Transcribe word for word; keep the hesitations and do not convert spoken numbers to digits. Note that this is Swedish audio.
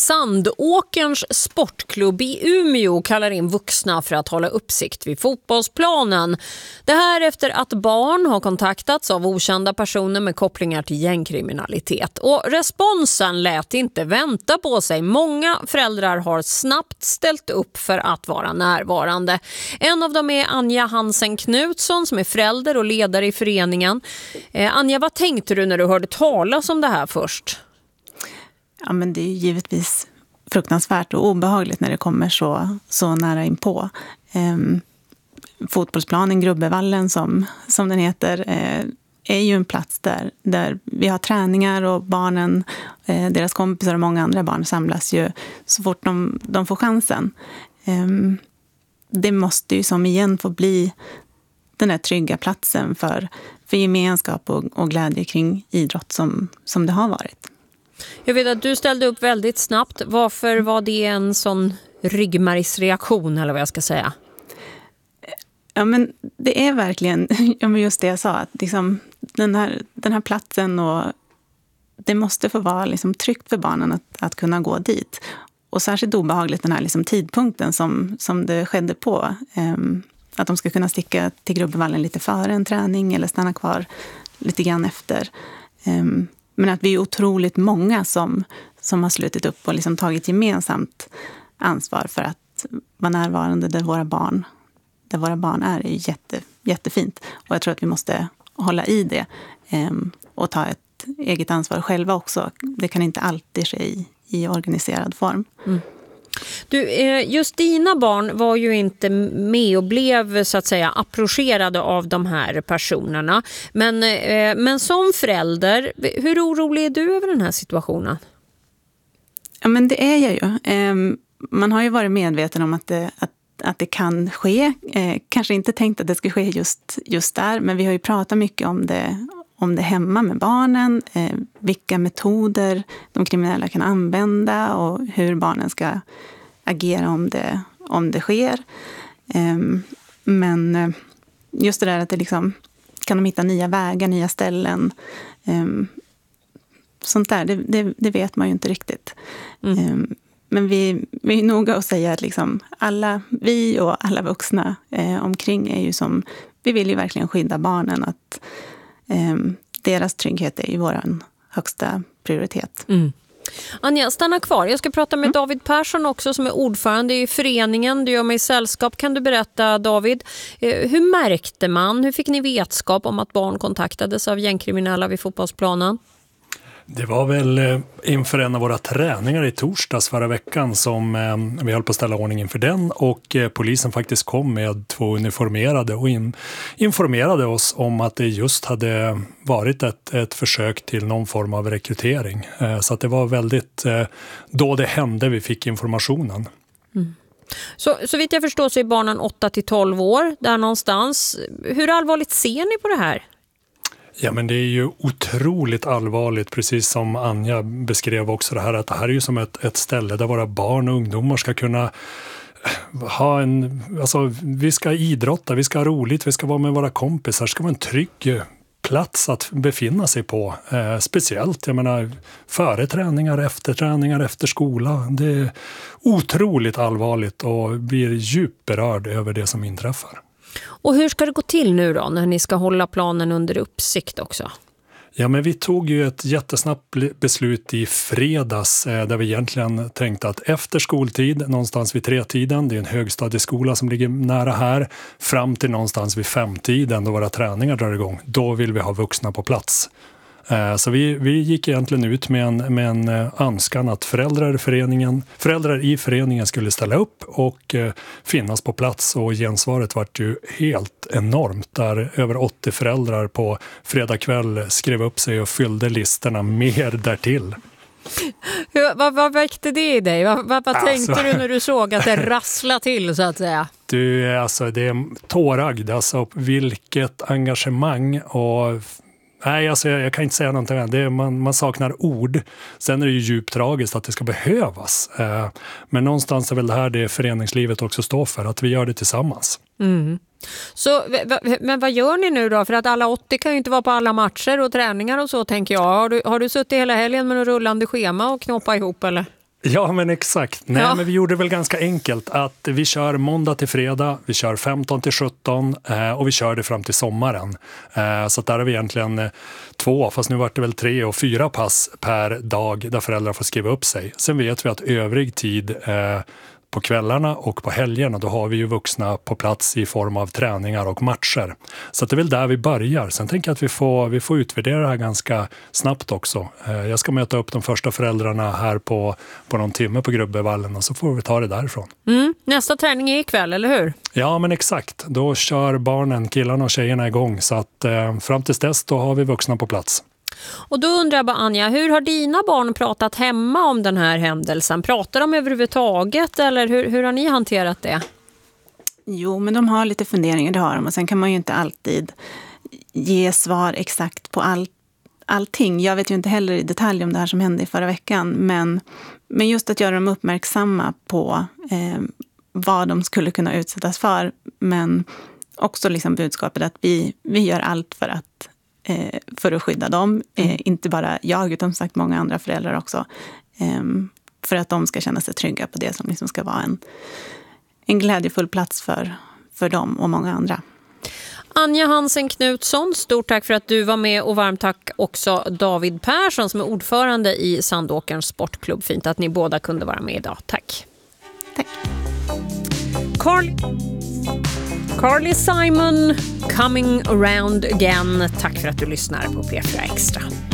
Sandåkerns sportklubb i Umeå kallar in vuxna för att hålla uppsikt vid fotbollsplanen. Det här efter att barn har kontaktats av okända personer med kopplingar till gängkriminalitet. Och responsen lät inte vänta på sig. Många föräldrar har snabbt ställt upp för att vara närvarande. En av dem är Anja Hansen Knutsson som är förälder och ledare i föreningen. Eh, Anja, vad tänkte du när du hörde talas om det här först? Ja, men det är ju givetvis fruktansvärt och obehagligt när det kommer så, så nära inpå. Ehm, fotbollsplanen, Grubbevallen som, som den heter, eh, är ju en plats där, där vi har träningar och barnen, eh, deras kompisar och många andra barn samlas ju så fort de, de får chansen. Ehm, det måste ju som igen få bli den här trygga platsen för, för gemenskap och, och glädje kring idrott som, som det har varit. Jag vet att du ställde upp väldigt snabbt. Varför var det en sån ryggmärgsreaktion eller vad jag ska säga? Ja, men det är verkligen ja, men just det jag sa. Att liksom, den, här, den här platsen och det måste få vara liksom tryggt för barnen att, att kunna gå dit. Och särskilt obehagligt den här liksom tidpunkten som, som det skedde på. Um, att de ska kunna sticka till Grubbevallen lite före en träning eller stanna kvar lite grann efter. Um, Men att vi är otroligt många som, som har slutit upp och liksom tagit gemensamt ansvar för att vara närvarande där våra barn, där våra barn är, är jätte, jättefint. Och jag tror att vi måste hålla i det eh, och ta ett eget ansvar själva också. Det kan inte alltid ske i, i organiserad form. Mm. Du, just dina barn var ju inte med och blev så att säga approcherade av de här personerna. Men, men som förälder, hur orolig är du över den här situationen? Ja, men det är jag ju. Man har ju varit medveten om att det, att, att det kan ske. Kanske inte tänkt att det ska ske just, just där, men vi har ju pratat mycket om det om det hemma med barnen, eh, vilka metoder de kriminella kan använda och hur barnen ska agera om det, om det sker. Eh, men just det där att det liksom, kan de hitta nya vägar, nya ställen. Eh, sånt där, det, det, det vet man ju inte riktigt. Mm. Eh, men vi, vi är noga att säga att liksom alla, vi och alla vuxna eh, omkring är ju som, vi vill ju verkligen skydda barnen att Um, deras trygghet är ju vår högsta prioritet. Mm. Anja, stanna kvar. Jag ska prata med mm. David Persson också som är ordförande i föreningen. Du gör mig sällskap. Kan du berätta, David, eh, hur märkte man, hur fick ni vetskap om att barn kontaktades av gängkriminella vid fotbollsplanen? Det var väl inför en av våra träningar i torsdags förra veckan som eh, vi höll på att ställa ordning inför den och eh, polisen faktiskt kom med två uniformerade och in, informerade oss om att det just hade varit ett, ett försök till någon form av rekrytering. Eh, så att det var väldigt eh, då det hände vi fick informationen. Mm. Så, så vitt jag förstår så är barnen åtta till tolv år där någonstans. Hur allvarligt ser ni på det här? Ja, men det är ju otroligt allvarligt, precis som Anja beskrev också det här, att det här är ju som ett, ett ställe där våra barn och ungdomar ska kunna ha en, alltså vi ska idrotta, vi ska ha roligt, vi ska vara med våra kompisar, det ska vara en trygg plats att befinna sig på, eh, speciellt, jag menar, före träningar, efter träningar, efter skola. Det är otroligt allvarligt och blir djupt berörd över det som inträffar. Och hur ska det gå till nu då när ni ska hålla planen under uppsikt också? Ja, men vi tog ju ett jättesnabbt beslut i fredags eh, där vi egentligen tänkte att efter skoltid, någonstans vid tretiden, det är en högstadieskola som ligger nära här, fram till någonstans vid femtiden då våra träningar drar igång, då vill vi ha vuxna på plats. Eh, så vi, vi gick egentligen ut med en, med en eh, önskan att föräldrar i, föreningen, föräldrar i föreningen skulle ställa upp och eh, finnas på plats, och gensvaret var ju helt enormt där över åttio föräldrar på fredag kväll skrev upp sig och fyllde listorna mer därtill. Hur, vad, vad väckte det i dig? Vad, vad, vad alltså, tänkte du när du såg att det rasslade till så att säga? Du, alltså det är tåragd, alltså vilket engagemang och Nej, alltså jag, jag kan inte säga någonting. Det är, man, man saknar ord. Sen är det ju djupt tragiskt att det ska behövas. Eh, men någonstans är väl det här det föreningslivet också står för. Att vi gör det tillsammans. Mm. Så, men vad gör ni nu då? För att alla åttio kan ju inte vara på alla matcher och träningar och så, tänker jag. Har du, har du suttit hela helgen med en rullande schema och knoppa ihop eller? Ja, men exakt. Nej, Ja. men vi gjorde det väl ganska enkelt att vi kör måndag till fredag, vi kör femton till sjutton eh, och vi kör det fram till sommaren. Eh, så att där har vi egentligen eh, två, fast nu var det väl tre och fyra pass per dag där föräldrar får skriva upp sig. Sen vet vi att övrig tid eh, på kvällarna och på helgerna, då har vi ju vuxna på plats i form av träningar och matcher. Så att det är väl där vi börjar. Sen tänker jag att vi får, vi får utvärdera det här ganska snabbt också. Jag ska möta upp de första föräldrarna här på, på någon timme på Grubbevallen och så får vi ta det därifrån. Mm. Nästa träning är ikväll, eller hur? Ja, men exakt. Då kör barnen, killarna och tjejerna igång. Så att eh, fram till dess då har vi vuxna på plats. Och då undrar jag bara, Anja, hur har dina barn pratat hemma om den här händelsen? Pratar de överhuvudtaget eller hur, hur har ni hanterat det? Jo, men de har lite funderingar, det har de. Och sen kan man ju inte alltid ge svar exakt på all, allting. Jag vet ju inte heller i detalj om det här som hände i förra veckan. Men, men just att göra dem uppmärksamma på eh, vad de skulle kunna utsättas för. Men också liksom budskapet att vi, vi gör allt för att Eh, för att skydda dem. Eh, inte bara jag, utan sagt många andra föräldrar också. Eh, för att de ska känna sig trygga på det som liksom ska vara en, en glädjefull plats för, för dem och många andra. Anja Hansen Knutsson, stort tack för att du var med och varmt tack också David Persson som är ordförande i Sandåkerns sportklubb. Fint att ni båda kunde vara med idag. Tack. Tack. Carly, Carly Simon, Coming Around Again. Tack för att du lyssnar på P fyra Extra.